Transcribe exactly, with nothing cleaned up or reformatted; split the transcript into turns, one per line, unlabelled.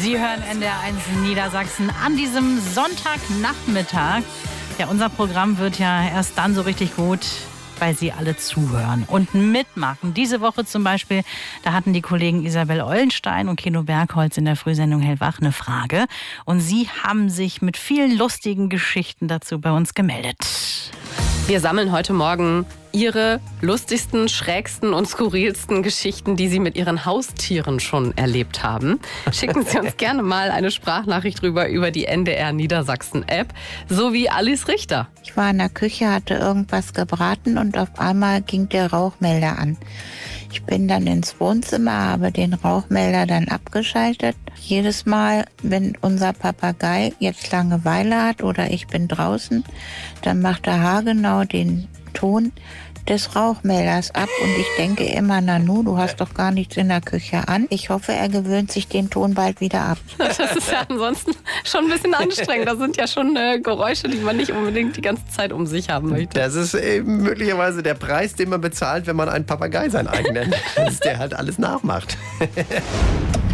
Sie hören N D R eins Niedersachsen an diesem Sonntagnachmittag. Ja, unser Programm wird ja erst dann so richtig gut, weil Sie alle zuhören und mitmachen. Diese Woche zum Beispiel, da hatten die Kollegen Isabel Eulenstein und Keno Bergholz in der Frühsendung Hellwach eine Frage. Und Sie haben sich mit vielen lustigen Geschichten dazu bei uns gemeldet.
Wir sammeln heute Morgen Ihre lustigsten, schrägsten und skurrilsten Geschichten, die Sie mit Ihren Haustieren schon erlebt haben. Schicken Sie uns gerne mal eine Sprachnachricht rüber über die N D R Niedersachsen-App, so wie Alice Richter.
Ich war in der Küche, hatte irgendwas gebraten und auf einmal ging der Rauchmelder an. Ich bin dann ins Wohnzimmer, habe den Rauchmelder dann abgeschaltet. Jedes Mal, wenn unser Papagei jetzt Langeweile hat oder ich bin draußen, dann macht er haargenau den Ton des Rauchmelders ab und ich denke immer, Nanu, du hast doch gar nichts in der Küche an. Ich hoffe, er gewöhnt sich den Ton bald wieder ab.
Das ist ja ansonsten schon ein bisschen anstrengend. Das sind ja schon äh, Geräusche, die man nicht unbedingt die ganze Zeit um sich haben möchte.
Das ist eben möglicherweise der Preis, den man bezahlt, wenn man einen Papagei sein eigen nennt. Dass der halt alles nachmacht.